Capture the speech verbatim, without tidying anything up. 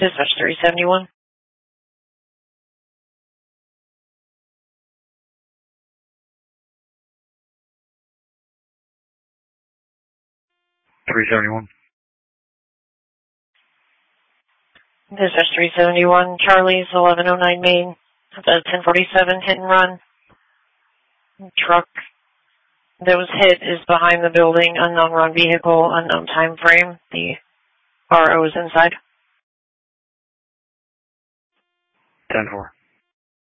Dispatch three seventy-one. three seventy-one. Dispatch three seventy-one, Charlie's eleven oh nine Main, at the ten forty-seven hit and run. Truck that was hit is behind the building, unknown run vehicle, unknown time frame. The R O is inside. ten four.